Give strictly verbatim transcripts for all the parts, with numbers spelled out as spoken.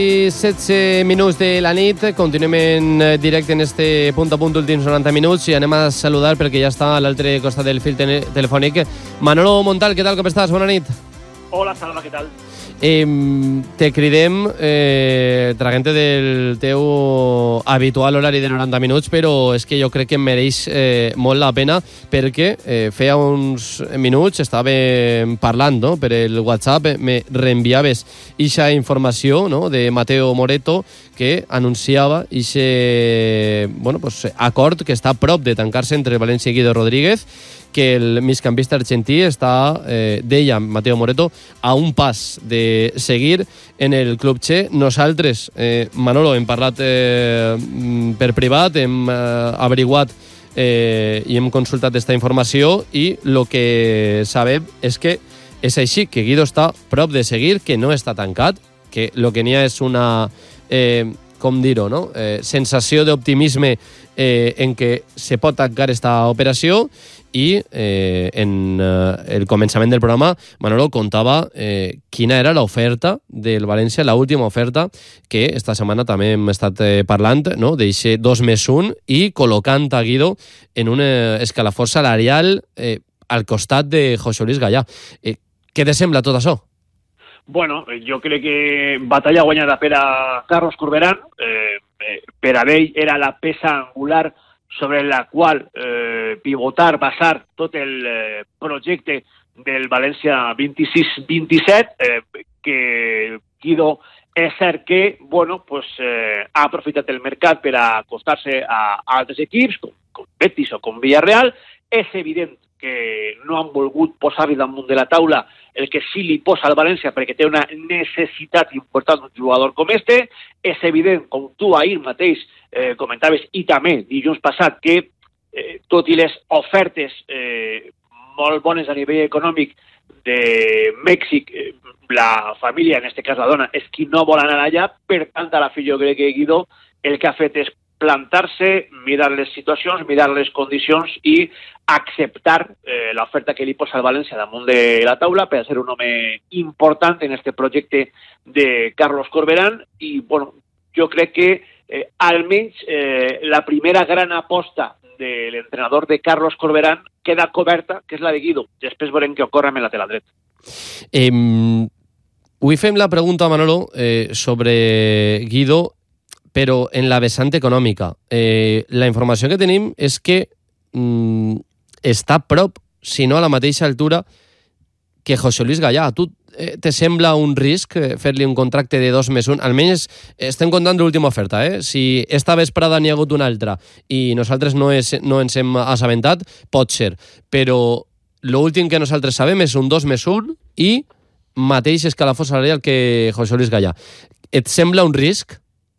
setze minuts de la nit, continuem en directe en este punt a punt últims noranta minuts i anem a saludar perquè ja està a l'altre costat del fil te telefònic Manolo Montal, què tal, com estàs? Bona nit. Hola, Salva, què tal? Eh, te cridem eh, traguent-te del teu habitual horari de noranta minuts, però és que jo crec que em mereix eh, molt la pena perquè eh, feia uns minuts estàvem parlant, no? Per el WhatsApp me reenviaves ixa informació, no? De Mateo Moreto que anunciava ixe bueno, pues, acord que està a prop de tancar-se entre València i Guido Rodríguez, que el migcampista argentí està, eh, deia Mateo Moreto, a un pas de seguir en el club Che. Nosaltres, eh, Manolo, hem parlat eh, per privat, hem eh, averiguat eh, i hem consultat aquesta informació i el que sabem és que és així, que Guido està prop de seguir, que no està tancat, que el que n'hi ha és una, eh, com dir-ho, no? eh, sensació d'optimisme eh, en què se pot tancar aquesta operació. I eh, en eh, el començament del programa Manolo contava eh, quina era l'oferta del València, l'última oferta, que esta setmana també hem estat eh, parlant, no? D'eixe dos més un i col·locant a Guido en un eh, escalafó salarial eh, al costat de José Luis Gallà. Eh, què te sembla tot això? Bueno, jo crec que batalla guanyada per a Carlos Corberán, eh, eh, per a ell era la peça angular sobre la qual eh, pivotar, basar tot el eh, projecte del València vint-i-sis vint-i-set, eh, que Guido és cert que bueno, pues, eh, ha aprofitat el mercat per acostar-se a, a altres equips, com, com Betis o com Villarreal. És evident que no han volgut posar-li damunt de la taula el que sí li posa al València perquè té una necessitat important d'un jugador com este. És evident, com tu ahir mateix eh, comentaves, i també dilluns passat, que eh, tot i les ofertes eh, molt bones a nivell econòmic de Mèxic, eh, la família, en aquest cas la dona, és qui no vol anar allà. Per tant, a la fi jo crec que Guido el que ha fet és plantar-se, mirar les situacions, mirar les condicions i acceptar eh, l'oferta que li posa el València damunt de la taula per ser un home important en este projecte de Carlos Corberán. I, bueno, jo crec que eh, almenys eh, la primera gran aposta de l'entrenador de Carlos Corberán queda coberta, que és la de Guido. Després veurem què ocorre amb el lateral dret. Eh, avui fem la pregunta, Manolo, eh, sobre Guido, però en la vessant econòmica. Eh, la informació que tenim és que mm, està a prop, si no a la mateixa altura, que José Luis Gallà. A tu eh, te sembla un risc fer-li un contracte de dos més un? Almenys estem comptant l'última oferta, eh? Si esta vesprada n'hi ha hagut una altra i nosaltres no, és, no ens hem assabentat, pot ser. Però l'últim que nosaltres sabem és un dos més un i mateix escalafó salarial que José Luis Gallà. Et sembla un risc?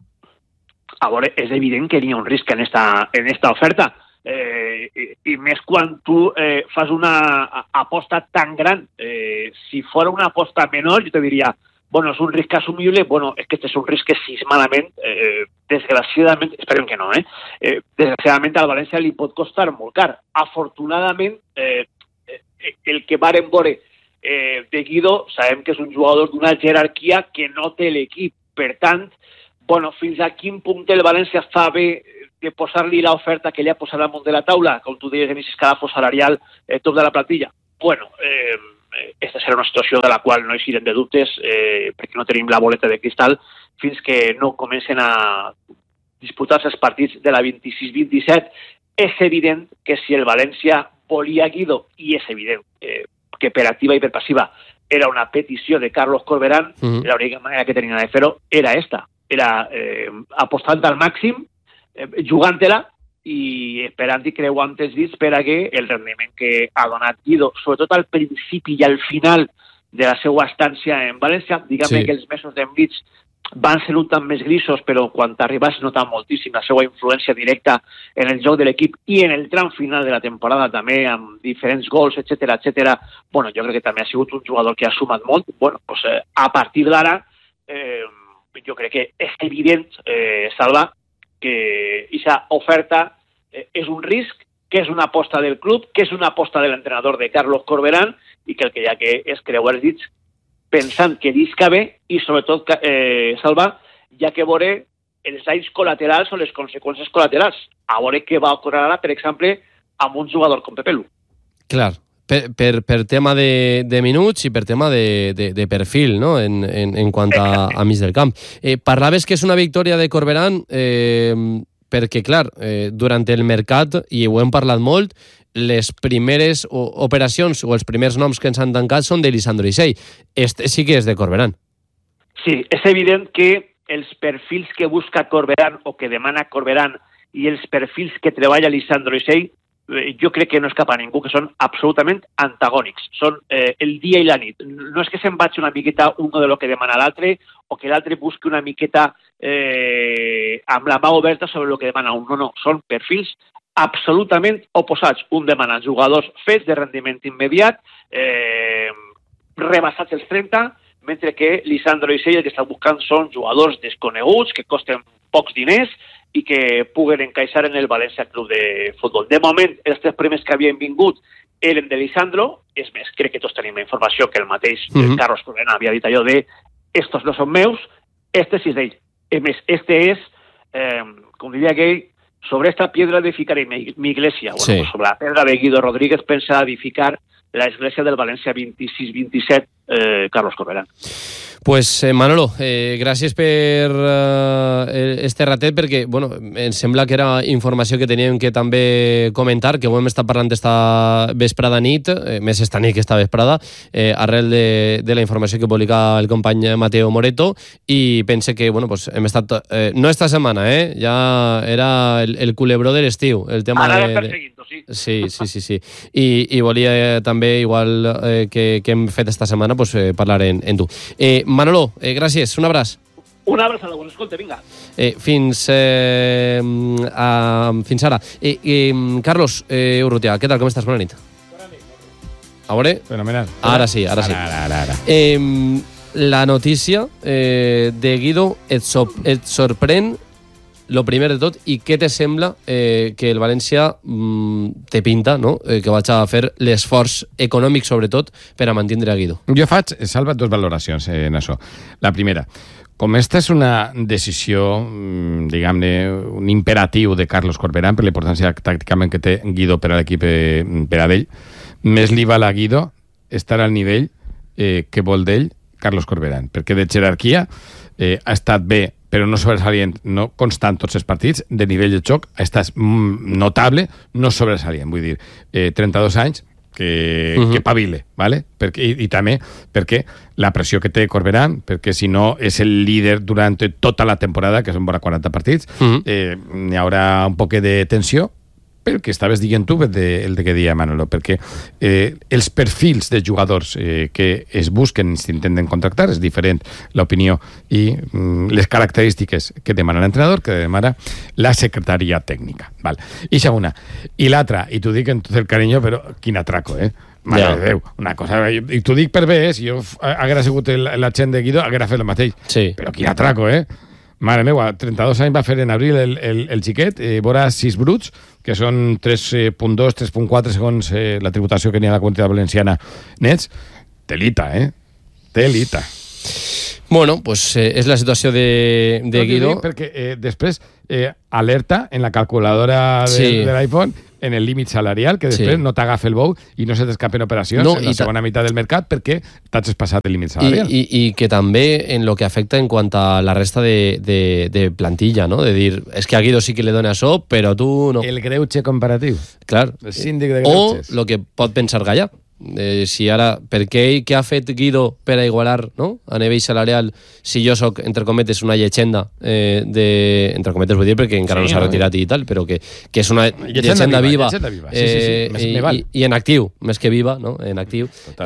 A veure, és evident que n'hi ha un risc en esta, en esta oferta. Eh, i, i més quan tu eh, fas una aposta tan gran. Eh, si fora una aposta menor, jo te diria, bueno, és un risc assumible. Bueno, és que este és un risc que, si malament, eh, desgraciadament, esperem que no, eh? eh desgraciadament al València li pot costar molt car. Afortunadament, eh, el que varen veure eh, de Guido, sabem que és un jugador d'una jerarquia que no té l'equip. Per tant, bueno, fins a quin punt el València fa bé de posar-li l'oferta que li ha posat damunt de la taula, com tu deies, en aquest escalafó salarial eh, top de la plantilla? Bueno, eh, aquesta serà una situació de la qual no eixirem de dubtes, eh, perquè no tenim la boleta de cristal fins que no comencen a disputar-se els partits de la vint-i-sis vint-i-set. És evident que si el València volia Guido, i és evident eh, que per activa i per passiva era una petició de Carlos Corberán, mm-hmm. l'única manera que tenien de fer-ho era esta. Era eh, apostant al màxim, eh, jugant-la i esperant i creuant els dits per a que el rendiment que ha donat Guido, sobretot al principi i al final de la seva estància en València, diguem-ne sí. Que els mesos d'enmig van ser un tant més grisos, però quan t'arribes nota moltíssim la seva influència directa en el joc de l'equip i en el tram final de la temporada també, amb diferents gols, etcètera, etcètera. Bueno, jo crec que també ha sigut un jugador que ha sumat molt. Bueno, pues, eh, a partir d'ara, eh, jo crec que és evident, eh, Salva, que aquesta oferta eh, és un risc, que és una aposta del club, que és una aposta de l'entrenador de Carlos Corberán i que el que hi ha que és creuar els dits pensant que llisca bé i, sobretot, eh, Salva, hi ha que veure els danys col·laterals o les conseqüències col·laterals. A veure què va ocórrer ara, per exemple, amb un jugador com Pepe Lu. Clar, per, per, per tema de, de minuts i per tema de, de, de perfil, no?, en, en, en quant a, a mig del camp. Eh, parlaves que és una victòria de Corberán eh, perquè, clar, eh, durant el mercat, i ho hem parlat molt, les primeres operacions o els primers noms que ens han tancat són de Lisandro Isell. Este sí que és de Corberán. Sí, és evident que els perfils que busca Corberán o que demana Corberán i els perfils que treballa Lisandro Isell, eh, jo crec que no escapa a ningú, que són absolutament antagònics. Són eh, el dia i la nit. No és que se'n vagi una miqueta un de lo que demana l'altre o que l'altre busqui una miqueta eh, amb la mà oberta sobre el que demana un. No, no, són perfils absolutament oposats. Un demana jugadors fets de rendiment immediat, eh, rebassats els trenta, mentre que Lisandro Isell el que està buscant són jugadors desconeguts, que costen pocs diners i que puguen encaixar en el València Club de Futbol. De moment, els tres primers que havien vingut eren de Lisandro, és més, crec que tots tenim la informació que el mateix mm-hmm. Carlos Corberán havia dit allò de estos no són meus, este sí és d'ell. És més, este és, eh, com diria aquell, sobre esta piedra edificaré mi, mi iglesia. Bueno, sí. Pues sobre la pedra de Guido Rodríguez pensa edificar la iglesia del València vint-i-sis vint-i-set, eh, Carlos Corberán. Pues eh, Manolo, eh, gràcies per eh, este ratet, perquè bueno, em sembla que era informació que teníem que també comentar, que ho hem estat parlant esta vesprada nit, eh, més esta nit que esta vesprada, eh, arrel de, de la informació que publica el company Mateo Moreto, i pense que bueno, pues hem estat, eh, no esta setmana, eh, ja era el, el culebró de l'estiu, el tema Ara de... perseguint-ho, sí. Sí, sí, sí, sí. I, i volia eh, també, igual eh, que, que hem fet esta setmana, pues, eh, parlar en, en tu. Eh, Manolo, eh, gràcies, un abraç. Una abraçada, bon escolta, vinga. Eh, fins, eh, a, fins ara. Eh, eh, Carlos eh, Urrutia, què tal, com estàs? Bona nit. Bona nit. A veure? Fenomenal. Ara sí, ara sí. Ara, ara, ara. Eh, la notícia eh, de Guido et, so, et sorprèn lo primer de tot, i què te sembla eh, que el València mm, te pinta, no? eh, que vaig a fer l'esforç econòmic, sobretot, per a mantindre a Guido? Jo faig, Salva, dos valoracions en això. La primera, com esta és una decisió, diguem-ne, un imperatiu de Carlos Corberán per la importància tàcticament que té Guido per a l'equip eh, per a d'ell, més li val a Guido estar al nivell eh, que vol d'ell Carlos Corberán, perquè de jerarquia eh, ha estat bé, però no sobresalient, no constant tots els partits, de nivell de xoc, estàs notable, no sobresalient, vull dir, eh, trenta-dos anys, que, uh-huh. que pavile, ¿vale? Perquè, i, i també perquè la pressió que té Corberán, perquè si no és el líder durant tota la temporada, que són vora quaranta partits, uh-huh. eh, n'hi haurà un poc de tensió, pel que estaves dient tu, el de, el de que dia Manolo, perquè eh, els perfils de jugadors eh, que es busquen i s'intenten contractar és diferent l'opinió i mm, les característiques que demana l'entrenador, que demana la secretaria tècnica. Val. Ixa una. I l'altra, i t'ho dic amb tot el carinyo, però quin atraco, eh? Mare yeah. de Déu, una cosa... I t'ho dic per bé, eh? Si jo haguera sigut la gent de Guido, haguera fet el mateix. Sí. Però quin atraco, eh? Mare meva, trenta-dos anys va fer en abril el, el, el xiquet, eh, vora sis bruts, que són tres coma dos, tres coma quatre segons eh, la tributació que n'hi ha a la quantitat valenciana nets. Telita, eh? Telita. Bueno, pues eh, és la situació de, de Guido. Perquè eh, després eh, alerta en la calculadora de, sí. de l'iPhone en el límit salarial, que després sí. no t'agafa el bou i no se t'escapen operacions no, en la segona meitat del mercat perquè t'has passat el límit salarial. I, i, I que també en lo que afecta en quant a la resta de, de, de plantilla, no? De dir, és que a Guido sí que le dona això, però tu no. El greuge comparatiu. Clar. El síndic de greuges. O lo que pot pensar Gallà. Eh, si ara, per què ell que ha fet Guido per a igualar, no? A nivell salarial, si jo soc, entre cometes, una llegenda eh, de... Entre cometes vull dir perquè encara sí, no s'ha no, retirat i tal, però que, que és una llegenda, llegenda viva, viva, viva. Sí, sí, sí. Eh, més, i, val. i, i en actiu, més que viva, no? En actiu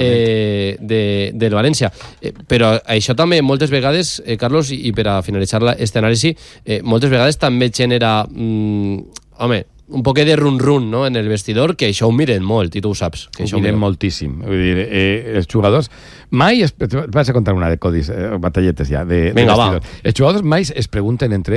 eh, de, del València. Eh, però això també moltes vegades, eh, Carlos, i, i per a finalitzar este anàlisi, eh, moltes vegades també genera... Mm, home, un poc de run-run, no?, en el vestidor, que això ho miren molt, i tu ho saps. Que ho miren miren moltíssim. Vull dir, eh, els jugadors mai... Es, vas a contar una de codis, eh, batalletes ja, de, Venga, de vestidor. Va. Els jugadors mai es pregunten entre ells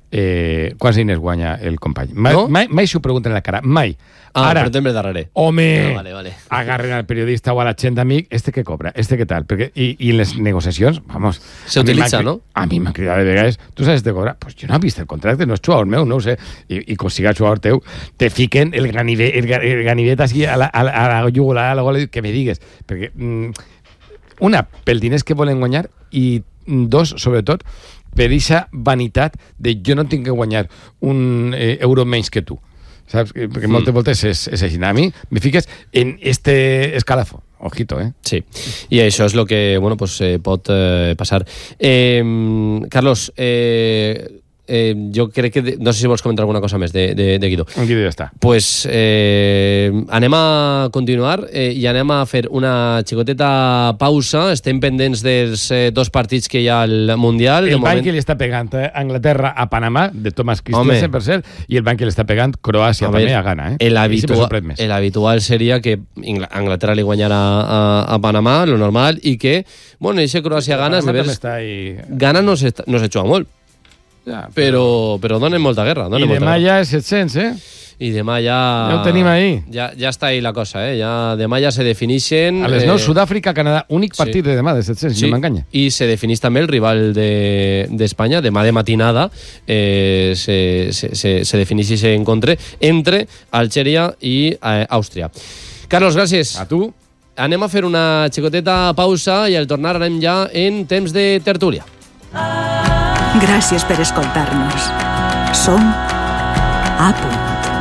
eh, quants diners guanya el company. Mai, no? mai, mai s'ho pregunten a la cara, mai. Ah, Ara, però també darrere. home, ah, vale, vale. agarren al periodista o a la gent d'amic, este que cobra, este que tal. Perquè, i, I en les negociacions, vamos... Se utilitza, no? A mi m'han cridat de vegades, tu saps de cobrar? Pues jo no he vist el contracte, no és jugador meu, no ho sé. I, i com siga jugador teu, te fiquen el ganivet, el, el ganivet així a la, a la, a la jugular, a la gola, que me digues. Perquè, mm, una, pel diners que volen guanyar, i dos, sobretot, per aquesta vanitat de jo no tinc que guanyar un eh, euro menys que tu. Saps? Perquè moltes mm. voltes és, és així. A mi me fiques en este escalafó. Ojito, eh? Sí, i això és el que bueno, pues, eh, pot eh, passar. Eh, Carlos, eh, eh, jo crec que... De, no sé si vols comentar alguna cosa més de, de, de Guido. Guido ja està. Pues eh, anem a continuar eh, i anem a fer una xicoteta pausa. Estem pendents dels eh, dos partits que hi ha al Mundial. El de banc moment... que li està pegant eh, Anglaterra a Panamà, de Thomas Christensen, per cert, i el banc que li està pegant Croàcia a també ver, a Ghana. Eh? El, habitua el habitual seria que Anglaterra li guanyarà a, a Panamà, lo normal, i que, bueno, eixe Croàcia-Ghana... Ghana no se, no se juga molt. Ja, però, però donen molta guerra. Donen I molta demà guerra. ja és set-cents, eh? I demà ja... Ja ho tenim ahí. Ja, ja està ahí la cosa, eh? Ja, demà ja se definixen... A les nou, eh... Sud-àfrica, Canadà, únic partit sí. de demà, de set-cents, sí. si no m'enganya. I se defineix també el rival d'Espanya, de, demà de matinada, eh, se, se, se, se defineix i se encontre entre Algèria i eh, Àustria. Carlos, gràcies. A tu. Anem a fer una xicoteta pausa i al tornar anem ja en temps de tertúlia. Gràcies per escoltar-nos. Som a punt.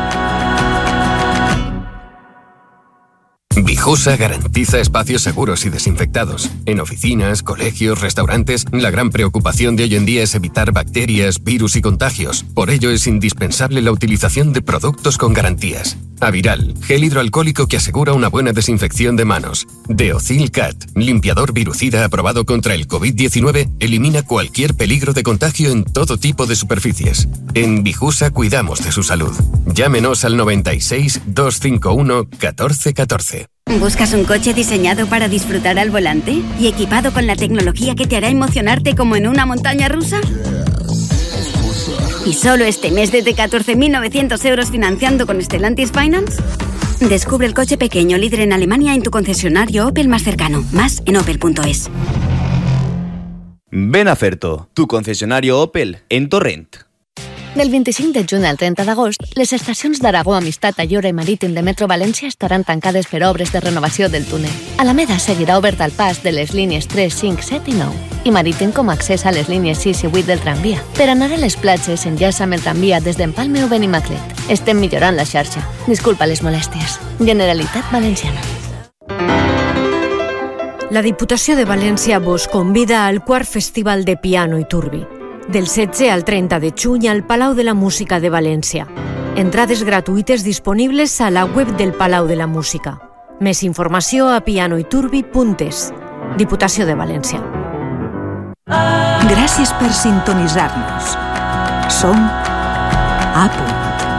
Vijusa garantiza espacios seguros y desinfectados. En oficinas, colegios, restaurantes, la gran preocupación de hoy en día es evitar bacterias, virus y contagios. Por ello es indispensable la utilización de productos con garantías. Aviral, gel hidroalcohólico que asegura una buena desinfección de manos. Deocil Cat, limpiador virucida aprobado contra el covid diecinueve, elimina cualquier peligro de contagio en todo tipo de superficies. En Vijusa cuidamos de su salud. Llámenos al noventa y seis, doscientos cincuenta y uno, catorce catorce. ¿Buscas un coche diseñado para disfrutar al volante y equipado con la tecnología que te hará emocionarte como en una montaña rusa? ¿Y solo este mes desde catorce mil novecientos euros financiando con Stellantis Finance? Descubre el coche pequeño líder en Alemania en tu concesionario Opel más cercano. Más en opel punto es. Ven a Ferto, tu concesionario Opel en Torrent. Del vint-i-cinc de juny al trenta d'agost, les estacions d'Aragó, Amistat, Ayora i Marítim de Metro València estaran tancades per obres de renovació del túnel. Alameda seguirà obert al pas de les línies tres, cinc, set i nou i Marítim com a accés a les línies sis i vuit del tramvia. Per anar a les platges, enllaça amb el tramvia des d'Empalme o Benimaclet. Estem millorant la xarxa. Disculpa les molèsties. Generalitat Valenciana. La Diputació de València vos convida al quart Festival de Piano i Turbi. Del setze al trenta de juny al Palau de la Música de València. Entrades gratuïtes disponibles a la web del Palau de la Música. Més informació a pianoiturbi punt es. Diputació de València. Gràcies per sintonitzar-nos. Som a punt.